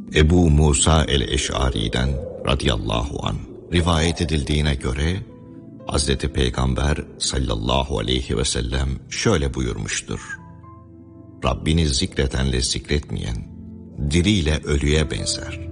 Ebu Musa el-Eş'ari'den radıyallahu anh rivayet edildiğine göre Hazreti Peygamber sallallahu aleyhi ve sellem şöyle buyurmuştur: Rabbini zikredenle zikretmeyen, diriyle ölüye benzer.